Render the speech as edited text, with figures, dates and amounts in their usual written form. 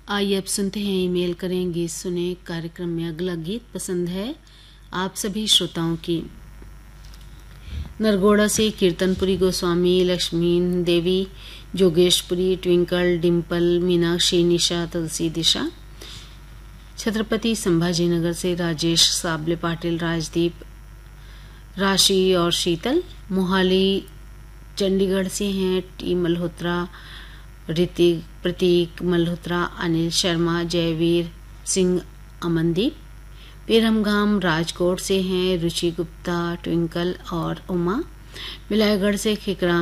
आइए अब सुनते हैं ईमेल करें गीत सुने कार्यक्रम में अगला गीत पसंद है आप सभी श्रोताओं की। नरगोड़ा से कीर्तनपुरी गोस्वामी, लक्ष्मी देवी, जोगेशपुरी, ट्विंकल, डिम्पल, मीनाक्षी, निशा, तुलसी, दिशा। छत्रपति संभाजीनगर से राजेश, साबले पाटिल, राजदीप, राशि और शीतल। मोहाली चंडीगढ़ से हैं टी मल्होत्रा, ऋतिक, प्रतीक मल्होत्रा, अनिल शर्मा, जयवीर सिंह, अमनदीप। पेरमगाम राजकोट से हैं रुचि गुप्ता, ट्विंकल और उमा। मिलायगढ़ से खिकराम